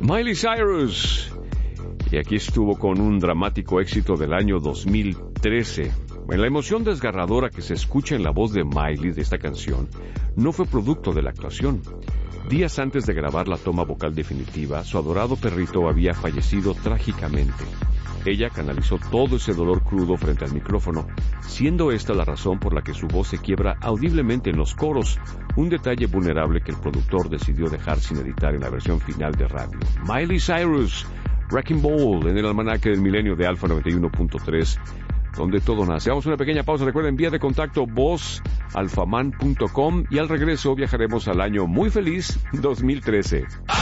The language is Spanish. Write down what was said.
Miley Cyrus. Y aquí estuvo con un dramático éxito del año 2013. La emoción desgarradora que se escucha en la voz de Miley de esta canción no fue producto de la actuación. Días antes de grabar la toma vocal definitiva, su adorado perrito había fallecido trágicamente. Ella canalizó todo ese dolor crudo frente al micrófono, siendo esta la razón por la que su voz se quiebra audiblemente en los coros, un detalle vulnerable que el productor decidió dejar sin editar en la versión final de radio. Miley Cyrus, Wrecking Ball, en el almanaque del milenio de Alfa 91.3, donde todo nace. Vamos a una pequeña pausa. Recuerden, vía de contacto voz@alfaman.com y al regreso viajaremos al año muy feliz 2013.